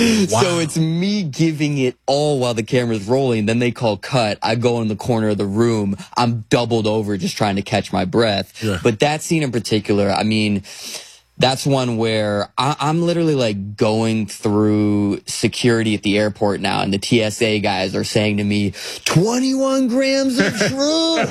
Wow. So it's me giving it all while the camera's rolling. Then they call cut. I go in the corner of the room. I'm doubled over just trying to catch my breath. Yeah. But that scene in particular, I mean, that's one where I'm literally like going through security at the airport now, and the TSA guys are saying to me, 21 grams of shroom.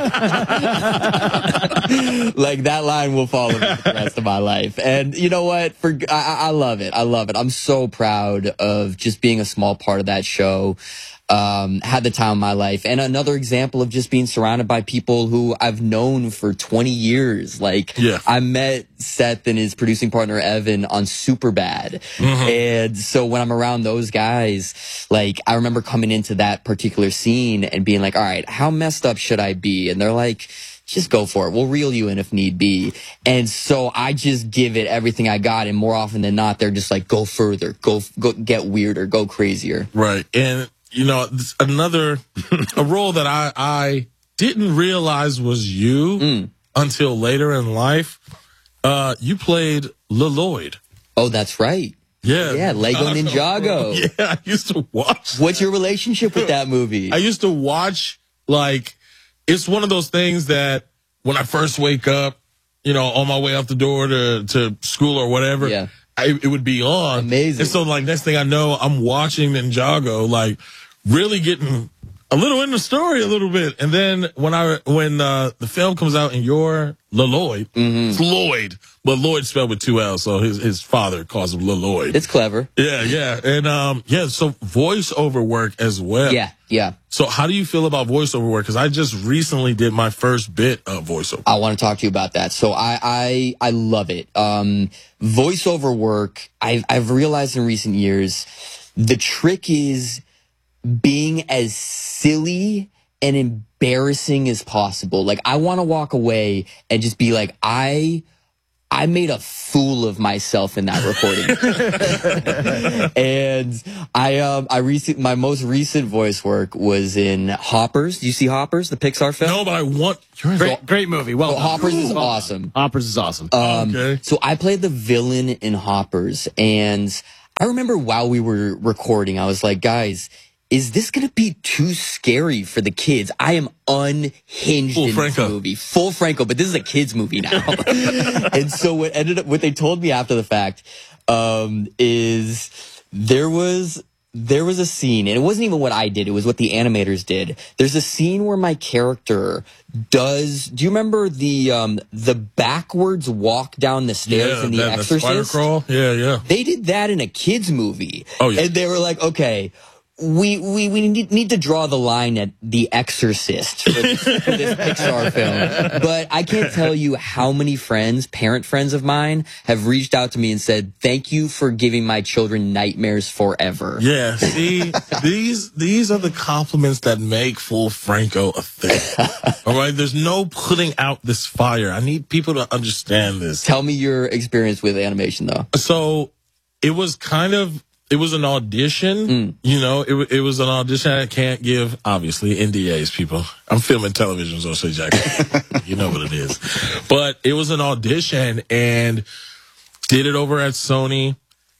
Like, that line will follow me for the rest of my life. And you know what? I love it. I love it. I'm so proud of just being a small part of that show. Had the time of my life. And another example of just being surrounded by people who I've known for 20 years. Like, yeah. I met Seth and his producing partner Evan on Superbad. And so when I'm around those guys, like, I remember coming into that particular scene and being like, all right, how messed up should I be? And they're like, just go for it. We'll reel you in if need be. And so I just give it everything I got. And more often than not, they're just like, go further, go get weirder, go crazier. Right. And you know, another a role that I didn't realize was you until later in life. You played Lloyd. Oh, that's right. Yeah. Yeah, Lego Ninjago. Yeah, I used to watch. What's your relationship with that movie? I used to watch, like, it's one of those things that when I first wake up, you know, on my way out the door to school or whatever, yeah. It would be on. Amazing. And so, like, next thing I know, I'm watching Ninjago, like, really getting a little in the story a little bit. And then when the film comes out and you're Lloyd, it's Lloyd, but Lloyd spelled with 2 L's, so his father calls him Lloyd. It's clever. Yeah, yeah. And so voiceover work as well. Yeah, yeah. So how do you feel about voiceover work? Because I just recently did my first bit of voiceover. I want to talk to you about that. So I love it. Voiceover work, I've realized in recent years, the trick is being as silly and embarrassing as possible. Like, I want to walk away and just be like, I made a fool of myself in that recording. And my most recent voice work was in Hoppers. Do you see Hoppers, the Pixar film? No, but I want... Great movie. Well, Hoppers is awesome. Hoppers is awesome. Okay. So I played the villain in Hoppers, and I remember while we were recording, I was like, guys, is this going to be too scary for the kids? I am unhinged Full in Franco. this movie. Full Franco, but this is a kid's movie now. And so what they told me after the fact, is there was a scene, and it wasn't even what I did, it was what the animators did. There's a scene where my character do you remember the backwards walk down the stairs in The Exorcist? The spider crawl? Yeah, yeah. They did that in a kid's movie. Oh, yeah. And they were like, okay, we need to draw the line at The Exorcist for this Pixar film. But I can't tell you how many parent friends of mine have reached out to me and said, thank you for giving my children nightmares forever. Yeah, see, these are the compliments that make Full Franco a thing. All right, there's no putting out this fire. I need people to understand this. Tell me your experience with animation, though. So it was an audition, you know, it was an audition. I can't give, obviously, NDAs, people. I'm filming television, so say Jack. You know what it is. But it was an audition, and did it over at Sony,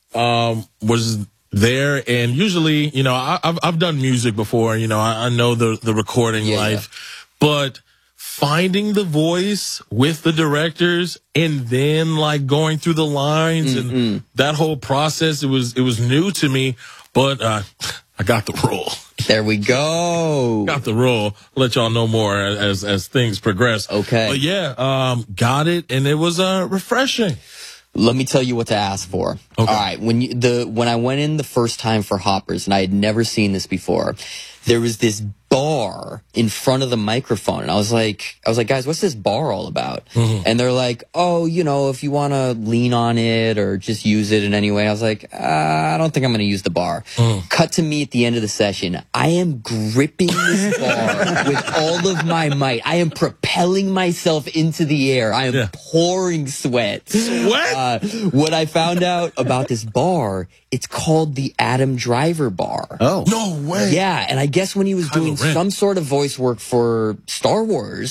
was there, and usually, you know, I've done music before, you know, I know the recording life, but finding the voice with the directors and then like going through the lines and that whole process, it was new to me, but I got the role. There we go. Got the role. I'll let y'all know more as things progress. Okay. But yeah, got it, and it was refreshing. Let me tell you what to ask for. Okay. All right, when I went in the first time for Hoppers, and I had never seen this before, there was this bar in front of the microphone, and I was like, guys, what's this bar all about? And they're like, oh, you know, if you want to lean on it or just use it in any way. I was like, I don't think I'm going to use the bar. Cut to me at the end of the session. I am gripping this bar with all of my might. I am propelling myself into the air. I am pouring sweat. What I found out about this bar, it's called the Adam Driver Bar. Oh. No way. Yeah, and I guess when he was doing some sort of voice work for Star Wars,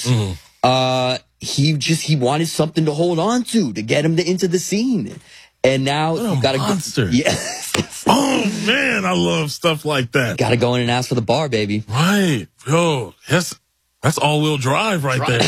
he wanted something to hold on to get him into the scene. And now What a you gotta monster. Yes. Oh, man, I love stuff like that. Got to go in and ask for the bar, baby. Right. Yo, that's all-wheel drive right there.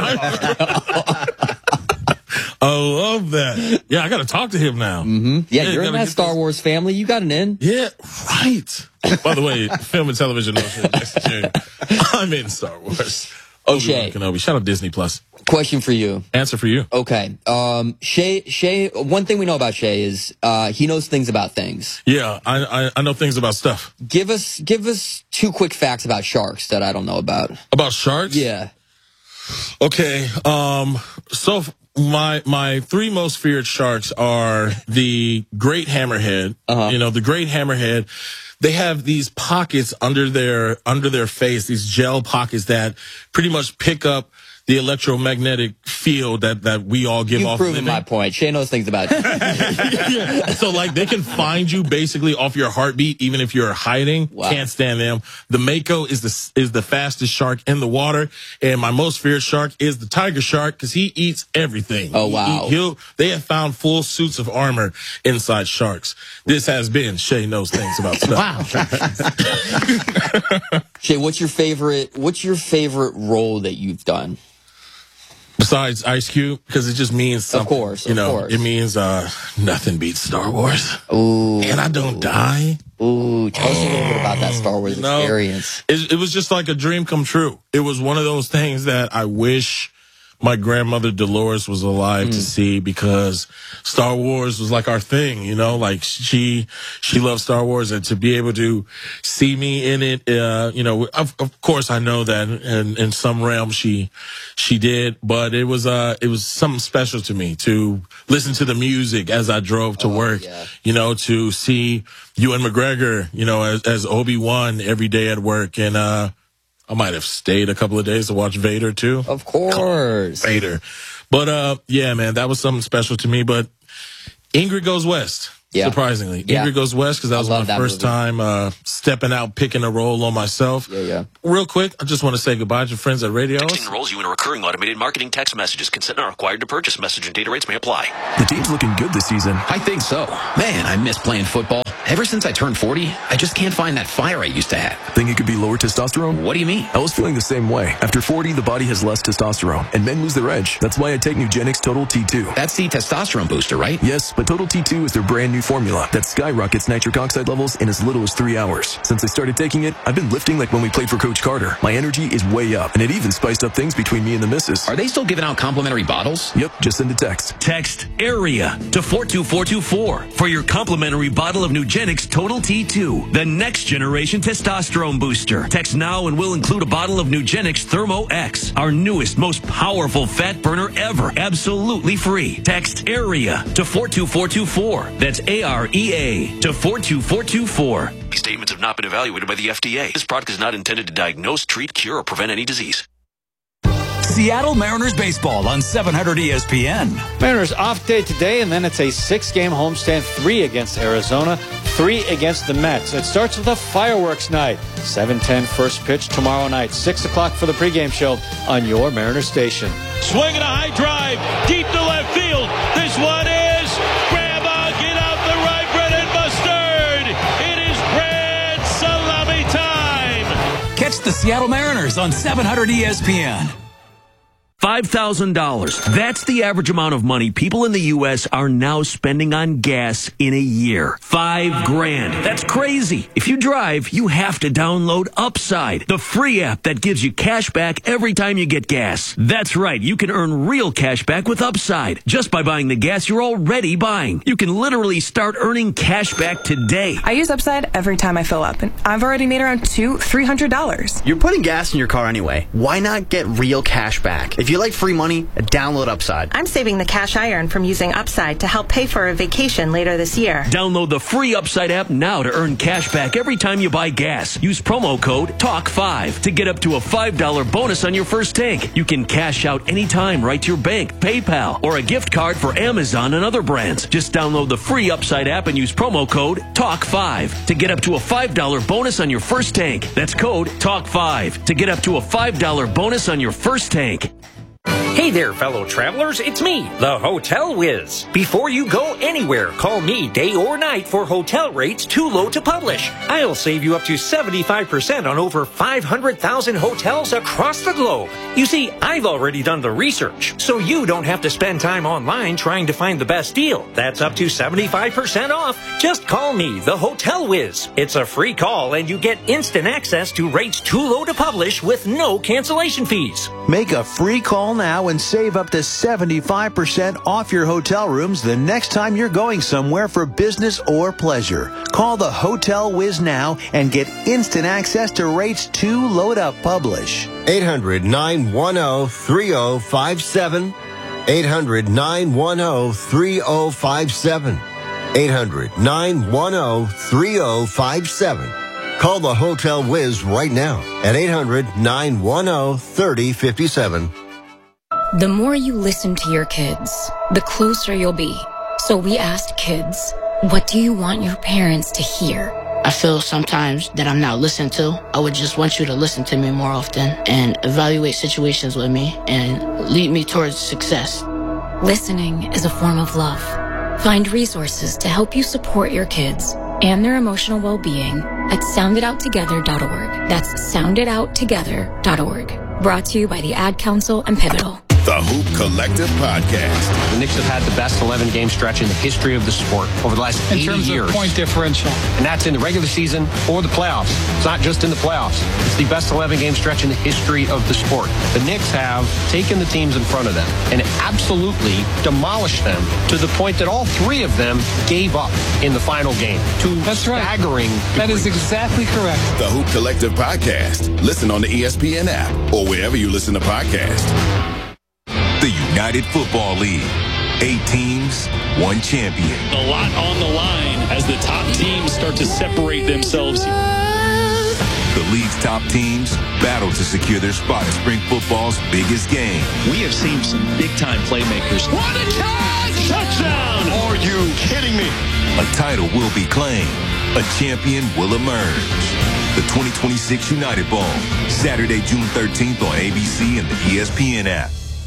I love that. Yeah, I got to talk to him now. Mm-hmm. Yeah, you're in that Star Wars family. You got an in. Yeah, right. By the way, film and television. I'm in Star Wars. O'Shea. Kenobi. Shout out Disney Plus. Question for you. Answer for you. Okay. Shay, one thing we know about Shay is he knows things about things. Yeah, I know things about stuff. Give us 2 quick facts about sharks that I don't know about. About sharks? Yeah. Okay. So my 3 most feared sharks are the great hammerhead. You know, the great hammerhead. They have these pockets under their face, these gel pockets that pretty much pick up the electromagnetic field that we all give off. You've proven my point. Shay knows things about it. So like they can find you basically off your heartbeat, even if you're hiding. Wow. Can't stand them. The mako is the fastest shark in the water, and my most feared shark is the tiger shark because he eats everything. Oh wow! They have found full suits of armor inside sharks. This has been Shay knows things about stuff. Wow. Shay, what's your favorite role that you've done? Besides Ice Cube, because it just means something. Of course. It means nothing beats Star Wars. Ooh. And I don't die. Ooh, tell us a little bit about that Star Wars experience. It was just like a dream come true. It was one of those things that I wish my grandmother Dolores was alive to see, because Star Wars was like our thing, you know, like she loved Star Wars, and to be able to see me in it, you know, of course I know that in some realms she did, but it was something special to me to listen to the music as I drove to work, you know, to see Ewan McGregor, you know, as Obi-Wan every day at work, and, I might have stayed a couple of days to watch Vader too. Of course. Vader. But, yeah, man, that was something special to me. But Ingrid Goes West. Yeah. Surprisingly. Yeah. Ingrid Goes West, because that was my first time stepping out, picking a role on myself. Yeah. Real quick, I just want to say goodbye to friends at Radio. Texting enrolls you in a recurring automated marketing text messages. Consent not required to purchase. Message and data rates may apply. The team's looking good this season. I think so. Man, I miss playing football. Ever since I turned 40, I just can't find that fire I used to have. Think it could be lower testosterone? What do you mean? I was feeling the same way. After 40, the body has less testosterone, and men lose their edge. That's why I take Nugenix Total T2. That's the testosterone booster, right? Yes, but Total T2 is their brand new formula that skyrockets nitric oxide levels in as little as 3 hours. Since I started taking it, I've been lifting like when we played for Coach Carter. My energy is way up, and it even spiced up things between me and the missus. Are they still giving out complimentary bottles? Yep, just send a text. Text AREA to 42424 for your complimentary bottle of Nugenix Total T2, the next generation testosterone booster. Text now and we'll include a bottle of Nugenix Thermo X, our newest, most powerful fat burner ever, absolutely free. Text AREA to 42424. That's AREA to 42424. These statements have not been evaluated by the FDA. This product is not intended to diagnose, treat, cure, or prevent any disease. Seattle Mariners baseball on 700 ESPN. Mariners off day today, and then it's a 6-game homestand, 3 against Arizona, 3 against the Mets. It starts with a fireworks night. 7:10 first pitch tomorrow night, 6 o'clock for the pregame show on your Mariners station. Swinging a high drive, deep to left field. This one is grandma, get out the right, bread and mustard. It is bread salami time. Catch the Seattle Mariners on 700 ESPN. $5,000. That's the average amount of money people in the U.S. are now spending on gas in a year. $5,000. That's crazy. If you drive, you have to download Upside, the free app that gives you cash back every time you get gas. That's right. You can earn real cash back with Upside just by buying the gas you're already buying. You can literally start earning cash back today. I use Upside every time I fill up, and I've already made around $300. You're putting gas in your car anyway. Why not get real cash back? If you like free money, download Upside. I'm saving the cash I earn from using Upside to help pay for a vacation later this year. Download the free Upside app now to earn cash back every time you buy gas. Use promo code TALK5 to get up to a $5 bonus on your first tank. You can cash out anytime right to your bank, PayPal, or a gift card for Amazon and other brands. Just download the free Upside app and use promo code TALK5 to get up to a $5 bonus on your first tank. That's code TALK5 to get up to a $5 bonus on your first tank. Hey there, fellow travelers. It's me, the Hotel Wiz. Before you go anywhere, call me day or night for hotel rates too low to publish. I'll save you up to 75% on over 500,000 hotels across the globe. You see, I've already done the research, so you don't have to spend time online trying to find the best deal. That's up to 75% off. Just call me, the Hotel Wiz. It's a free call, and you get instant access to rates too low to publish with no cancellation fees. Make a free call now and save up to 75% off your hotel rooms the next time you're going somewhere for business or pleasure. Call the Hotel Wiz now and get instant access to rates too low to publish. 800-910-3057. 800-910-3057. 800-910-3057. Call the Hotel Wiz right now at 800-910-3057. The more you listen to your kids, the closer you'll be. So we asked kids, what do you want your parents to hear? I feel sometimes that I'm not listened to. I would just want you to listen to me more often and evaluate situations with me and lead me towards success. Listening is a form of love. Find resources to help you support your kids and their emotional well-being at sounditouttogether.org. That's sounditouttogether.org. Brought to you by the Ad Council and Pivotal. The Hoop Collective Podcast. The Knicks have had the best 11-game stretch in the history of the sport over the last 80 years. In terms of point differential. And that's in the regular season or the playoffs. It's not just in the playoffs. It's the best 11-game stretch in the history of the sport. The Knicks have taken the teams in front of them and absolutely demolished them to the point that all three of them gave up in the final game. Staggering. That is exactly correct. The Hoop Collective Podcast. Listen on the ESPN app or wherever you listen to podcasts. The United Football League. 8 teams, 1 champion. A lot on the line as the top teams start to separate themselves. The league's top teams battle to secure their spot at spring football's biggest game. We have seen some big-time playmakers. What a catch! Touchdown! Are you kidding me? A title will be claimed. A champion will emerge. The 2026 United Bowl, Saturday, June 13th on ABC and the ESPN app.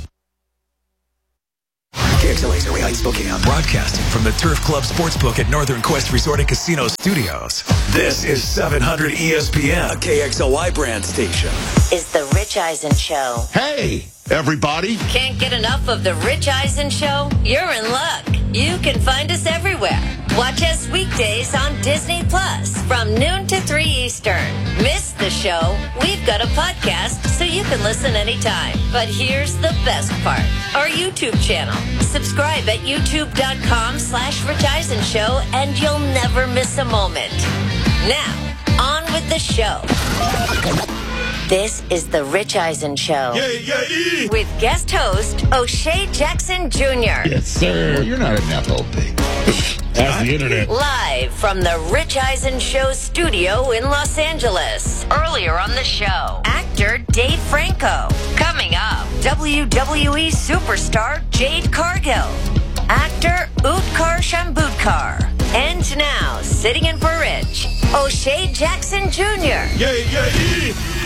KXLA's Early Heights Spokane, broadcasting from the Turf Club Sportsbook at Northern Quest Resort and Casino Studios. This is 700 ESPN, a KXLY brand station. Is the Rich Eisen Show. Hey, everybody. Can't get enough of the Rich Eisen Show? You're in luck. You can find us everywhere. Watch us weekdays on Disney Plus from noon to 3 Eastern. Miss the show? We've got a podcast so you can listen anytime. But here's the best part. Our YouTube channel. Subscribe at youtube.com/Rich Eisen Show and you'll never miss a moment. Now, on with the show. This is the Rich Eisen Show. With guest host O'Shea Jackson Jr. Yes, sir. Well, you're not a Nepo pig. That's the internet. Live from the Rich Eisen Show studio in Los Angeles. Earlier on the show, actor Dave Franco. Coming up, WWE superstar Jade Cargill. Actor Utkarsh Shambudkar. And now, sitting in for Rich, O'Shea Jackson Jr.